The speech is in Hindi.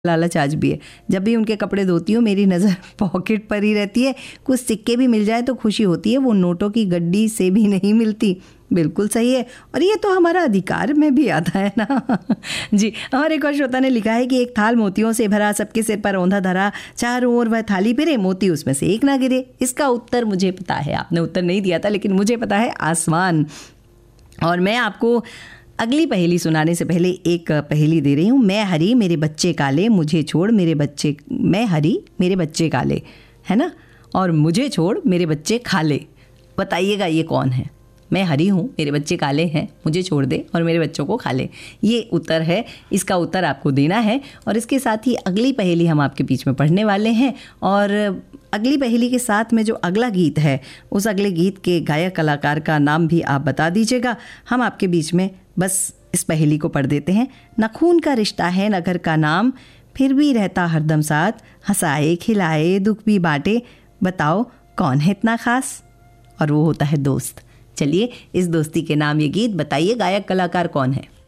लालच आज भी है। जब भी उनके कपड़े धोती हूँ मेरी नज़र पॉकेट पर ही रहती है। कुछ सिक्के भी मिल जाए तो खुशी होती है, वो नोटों की गड्डी से भी नहीं मिलती। बिल्कुल सही है, और ये तो हमारा अधिकार में भी आता है ना। जी, हमारे एक और श्रोता ने लिखा है कि एक थाल मोतियों से भरा, सबके सिर पर औंधा धरा, चारों ओर वह थाली फिरे, मोती उसमें से एक ना गिरे। इसका उत्तर मुझे पता है, आपने उत्तर नहीं दिया था लेकिन मुझे पता है, आसमान। और मैं आपको अगली पहेली सुनाने से पहले एक पहेली दे रही हूँ। मैं हरी मेरे बच्चे काले, मुझे छोड़ मेरे बच्चे, मैं हरी मेरे बच्चे काले, है ना, और मुझे छोड़ मेरे बच्चे खाले। बताइएगा ये कौन है? मैं हरी हूँ, मेरे बच्चे काले हैं, मुझे छोड़ दे और मेरे बच्चों को खा ले। ये उत्तर है, इसका उत्तर आपको देना है। और इसके साथ ही अगली पहेली हम आपके बीच में पढ़ने वाले हैं। और अगली पहेली के साथ में जो अगला गीत है, उस अगले गीत के गायक कलाकार का नाम भी आप बता दीजिएगा। हम आपके बीच में बस इस पहेली को पढ़ देते हैं। न खून का रिश्ता है न घर का नाम, फिर भी रहता हरदम साथ, हंसाए खिलाए दुख भी बांटे, बताओ कौन है इतना खास? और वो होता है दोस्त। चलिए, इस दोस्ती के नाम ये गीत, बताइए गायक कलाकार कौन है?